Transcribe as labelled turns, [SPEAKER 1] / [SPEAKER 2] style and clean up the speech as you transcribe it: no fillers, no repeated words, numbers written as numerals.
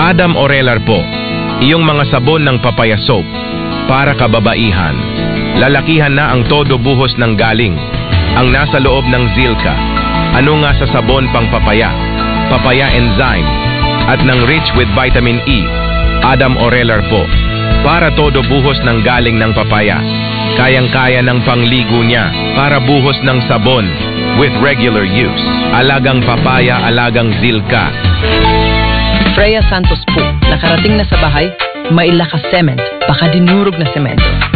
[SPEAKER 1] Adam Orelar po, iyong mga sabon ng papaya soap para kababaihan. Lalakihan na ang todo buhos ng galing, ang nasa loob ng Zilka. Ano nga sa sabon pang papaya, papaya enzyme, at ng rich with vitamin E. Adam Orelar po, para todo buhos ng galing ng papaya. Kayang-kaya ng pangligo niya para buhos ng sabon with regular use. Alagang papaya, alagang Zilka.
[SPEAKER 2] Freya Santos po, nakarating na sa bahay, mailakas cement, baka dinurog na semento.